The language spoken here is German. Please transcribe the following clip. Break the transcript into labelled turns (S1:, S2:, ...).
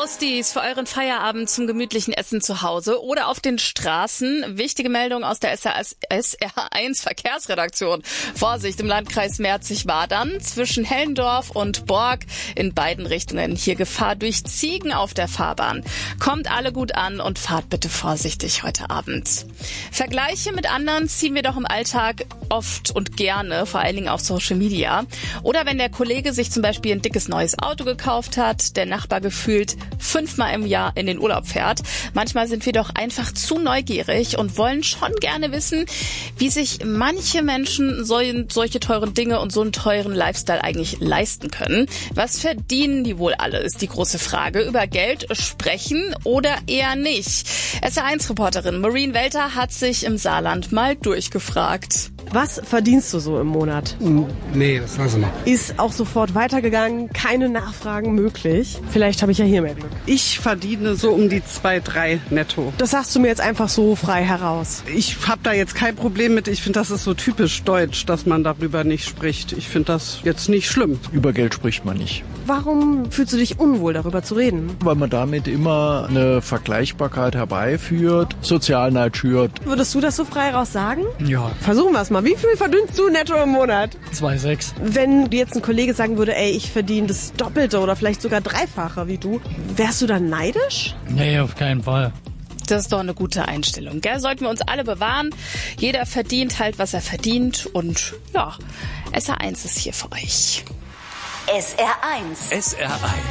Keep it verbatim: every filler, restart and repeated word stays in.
S1: Frosties für euren Feierabend zum gemütlichen Essen zu Hause oder auf den Straßen. Wichtige Meldung aus der S R eins Verkehrsredaktion. Vorsicht, im Landkreis Merzig-Wadern zwischen Hellendorf und Borg in beiden Richtungen. Hier Gefahr durch Ziegen auf der Fahrbahn. Kommt alle gut an und fahrt bitte vorsichtig heute Abend. Vergleiche mit anderen ziehen wir doch im Alltag oft und gerne, vor allen Dingen auf Social Media. Oder wenn der Kollege sich zum Beispiel ein dickes neues Auto gekauft hat, der Nachbar gefühlt fünfmal im Jahr in den Urlaub fährt. Manchmal sind wir doch einfach zu neugierig und wollen schon gerne wissen, wie sich manche Menschen solche teuren Dinge und so einen teuren Lifestyle eigentlich leisten können. Was verdienen die wohl alle, ist die große Frage. Über Geld sprechen oder eher nicht? S R eins Reporterin Maureen Welter hat sich im Saarland mal durchgefragt.
S2: Was verdienst du so im Monat?
S3: Nee, das weiß ich nicht.
S2: Ist auch sofort weitergegangen, keine Nachfragen möglich. Vielleicht habe ich ja hier mehr Glück.
S3: Ich verdiene so um die zwei, drei netto.
S2: Das sagst du mir jetzt einfach so frei heraus.
S3: Ich habe da jetzt kein Problem mit. Ich finde, das ist so typisch deutsch, dass man darüber nicht spricht. Ich finde das jetzt nicht schlimm.
S4: Über Geld spricht man nicht.
S2: Warum fühlst du dich unwohl, darüber zu reden?
S4: Weil man damit immer eine Vergleichbarkeit herbeiführt, Sozialneid schürt.
S2: Würdest du das so frei raus sagen?
S5: Ja.
S2: Versuchen wir es mal. Wie viel verdienst du netto im Monat?
S5: zwei Komma sechs.
S2: Wenn jetzt ein Kollege sagen würde, ey, ich verdiene das Doppelte oder vielleicht sogar Dreifache wie du, wärst du dann neidisch?
S5: Nee, auf keinen Fall.
S1: Das ist doch eine gute Einstellung, gell? Sollten wir uns alle bewahren. Jeder verdient halt, was er verdient. Und ja, S R eins ist hier für euch.
S6: S R eins.
S7: S R eins.